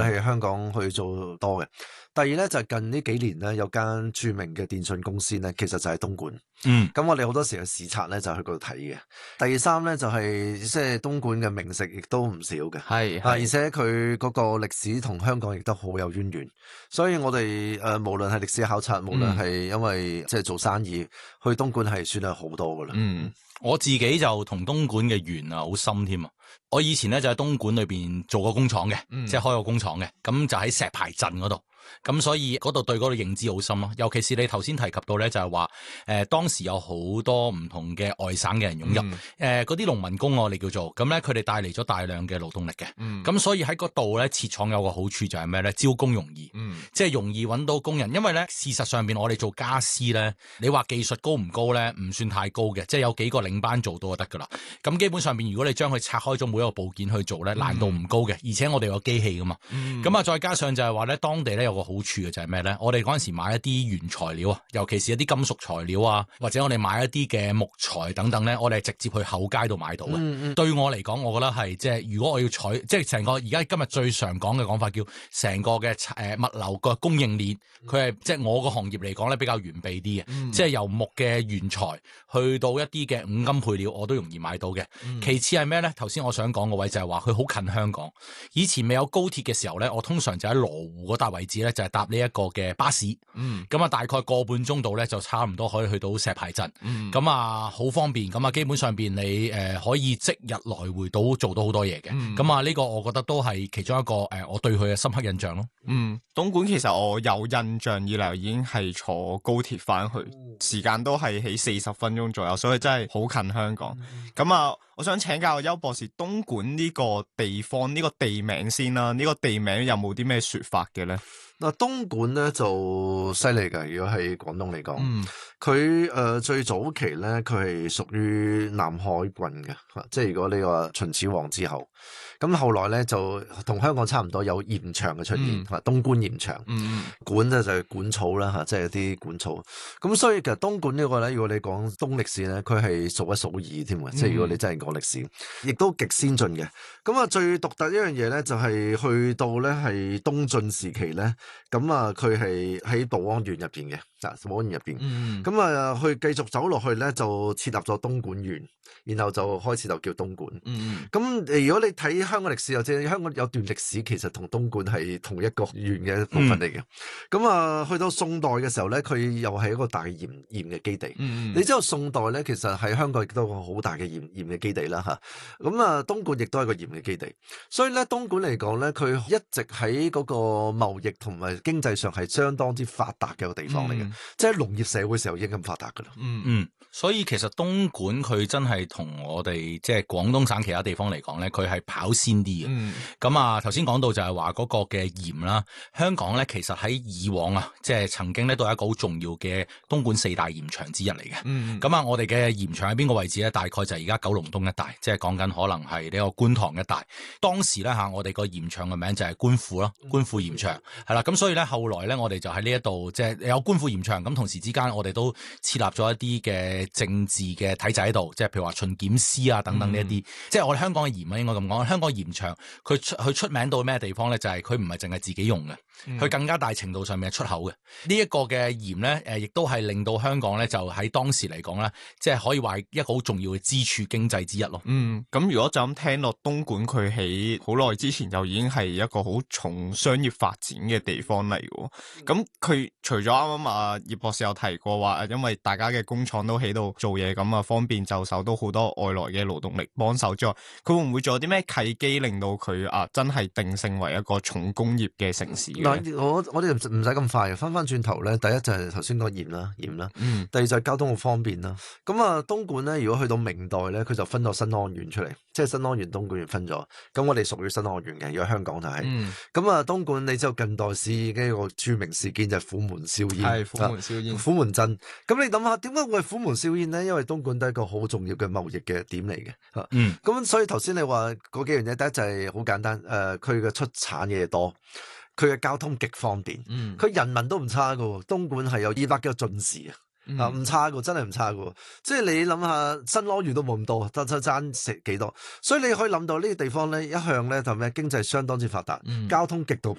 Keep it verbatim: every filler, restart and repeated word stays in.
喺香港去做多嘅。第二咧就係、近呢幾年咧有間著名嘅電信公司咧，其實就係東莞。 嗯， 咁我哋好多時嘅視察咧就去嗰度睇嘅。第三咧就係、即係東莞嘅名食亦都唔少嘅， 係啊，而且佢嗰個歷史同香港亦都好有淵源，所以我哋誒、呃、無論係歷史考察，無論係因為即係做生意去東莞係算係好多噶啦。 嗯，我自己就同東莞嘅緣啊好深添啊！我以前咧就喺東莞裏邊做過工廠嘅，嗯、即係開過工廠嘅，咁就喺石牌鎮嗰度。咁所以嗰度對嗰度認知好深咯，尤其是你頭先提及到咧，就係話誒當時有好多唔同嘅外省嘅人湧入，誒嗰啲農民工我哋叫做，咁咧佢哋帶嚟咗大量嘅勞動力嘅，咁、嗯、所以喺嗰度咧設廠有個好處就係咩咧？招工容易，嗯、即係容易揾到工人，因為咧事實上邊我哋做家私咧，你話技術高唔高咧？唔算太高嘅，即係有幾個領班做到就得噶啦。咁基本上邊如果你將佢拆開咗每一個部件去做咧，難度唔高嘅，而且我哋有機器噶嘛，咁啊、嗯、再加上就係話咧當地咧有個好處嘅就係咩咧？我哋嗰陣時買一啲原材料啊，尤其是一啲金屬材料啊，或者我哋買一啲嘅木材等等咧，我哋係直接去厚街度買到嘅。嗯嗯對我嚟講，我覺得係即係如果我要採，即係成個而家今日最常講嘅講法叫成個嘅誒、呃、物流個供應鏈，佢係即係我個行業嚟講咧比較完備啲嘅，嗯、即係由木嘅原材去到一啲嘅五金配料，我都容易買到嘅。嗯、其次係咩咧？頭先我想講個位就係話佢好近香港。以前未有高鐵嘅時候咧，我通常就喺羅湖嗰笪位置咧，就係搭呢一個嘅巴士。嗯，咁啊大概個半鐘度咧，就差唔多可以去到石牌鎮。嗯，咁啊好方便。咁啊基本上邊你誒、呃、可以即日來回到做到好多嘢嘅。咁啊呢個我覺得都係其中一個誒、呃、我對佢嘅深刻印象咯。 嗯，東莞其實我有印象以嚟已經係坐高鐵翻去，時間都係喺四十分鐘左右，所以真係好近香港。咁、嗯、啊，我想請教邱博士，東莞呢個地方呢、呢個地名先啦，呢、呢個地名有冇啲咩說法嘅咧？ 嗱，東莞咧就犀利㗎，如果喺廣東嚟講，佢誒、嗯呃、最早期咧，佢係屬於南海郡嘅，即係如果你話秦始皇之後，咁後來咧就同香港差唔多有鹽場嘅出現，嗯、東莞鹽場，嗯、莞咧就係莞草啦嚇，即係啲莞草。咁所以其實東莞呢個咧，如果你講東歷史咧，佢係數一數二添嘅，嗯、即係如果你真係講歷史，亦都極先進嘅。咁啊，最獨特一樣嘢咧，就係去到咧係東晉時期咧。咁啊，佢係喺寶安縣入邊嘅，啊，寶安縣入邊。咁啊、嗯，去繼續走落去咧，就設立咗東莞縣，然後就開始就叫東莞。咁、嗯、如果你睇香港歷史，或者香港有段歷史，其實同東莞係同一個縣嘅部分嚟嘅。咁啊、嗯，去到宋代嘅時候咧，佢又係一個大鹽鹽嘅基地。嗯、你知道宋代咧，其實喺香港亦都有個好大嘅鹽鹽嘅基地啦，嚇。咁啊，東莞亦都係個鹽嘅基地。所以咧，東莞嚟講咧，佢一直喺嗰個貿易同埋經濟上係相當之發達嘅一個地方嚟嘅，嗯、即係農業社會時候已經咁發達噶啦。 嗯嗯，所以其實東莞佢真係同我哋即係廣東省其他地方嚟講咧，佢係跑先啲嘅。咁、嗯、啊，頭先講到就係話嗰個嘅鹽啦，香港咧其實喺以往啊，即係曾經咧都係一個好重要嘅東莞四大鹽場之一嚟嘅。咁、嗯、啊，我哋嘅鹽場喺邊個位置咧？大概就係而家九龍東一帶，即係講緊可能係呢個觀塘一帶。當時咧吓，我哋個鹽場嘅名就係官富咯，官富鹽場係啦。咁所以咧，後來咧，我哋就喺呢一度，即係有官富鹽場。咁同時之間，我哋都設立咗一啲嘅政治嘅體制喺度，即係譬如話巡檢司啊等等呢一啲。嗯、即係我哋香港嘅鹽啊，應該咁講。香港鹽場佢出佢出名到咩地方咧？就係佢唔係淨係自己用嘅，佢、嗯、更加大程度上面係出口嘅。呢、這、一個嘅鹽咧，誒，亦都係令到香港咧，就喺當時嚟講咧，即係可以話一個好重要嘅支柱經濟之一咯。 嗯，咁如果就咁聽落，東莞佢喺好耐之前就已經係一個好重商業發展嘅地方嚟嘅。咁佢除咗啱啱啊葉博士有提過話，因為大家嘅工廠都喺度做嘢，咁啊方便就手，都好多外來嘅勞動力幫手之外，佢會唔會仲有啲咩契機令到佢啊真係定性為一個重工業嘅城市嘅？ 嗱，我我哋唔唔使咁快，翻翻轉頭咧，第一就係頭先講鹽啦，鹽啦，嗯、第二就係交通好方便啦。咁啊，東莞咧，如果去到明代咧，佢就分咗新安縣出嚟，即係新安縣、東莞縣分咗。咁我哋屬於新安縣嘅，如果香港就係、是。咁啊、嗯，東莞你知道近代史嘅一個著名事件就係虎門燒煙， 係虎門燒煙， 虎門鎮。咁你諗下，點解會係虎門燒煙咧？因為東莞都係一個好重要嘅貿易嘅點嚟嘅。吓、嗯，咁所以頭先你話嗰幾樣嘢，第一就係好簡單，誒、呃，佢嘅出產嘅嘢多。佢嘅交通極方便，佢、嗯、人民都唔差噶，東莞係有二百幾個進士啊，啊唔、嗯、差噶，真係唔差噶，即係你諗下新安縣都冇咁多，得得爭食幾多，所以你可以諗到呢個地方咧，一向咧就咩經濟相當之發達，嗯、交通極度